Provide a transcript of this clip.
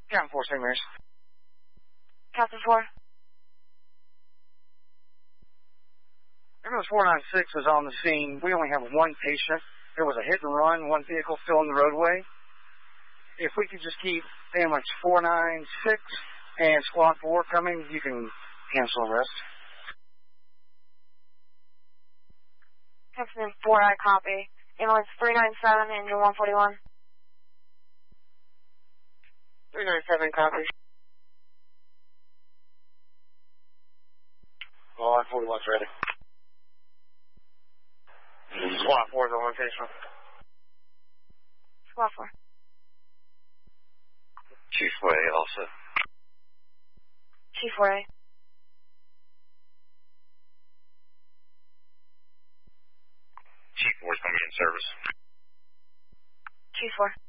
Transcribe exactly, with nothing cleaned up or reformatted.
Captain four, Saint Mary's. Captain four. Ambulance four nine six is on the scene. We only have one patient. There was a hit and run, one vehicle still in the roadway. If we could just keep ambulance four nine six and squad four coming, you can cancel the rest. Captain four, I copy. Ambulance three nine seven, engine one forty-one. three nine seven, copy. Oh, one forty-one's ready. Squad four is on location. Squad four. Chief Way also. Chief Way. Chief four is going to be in service. Chief four.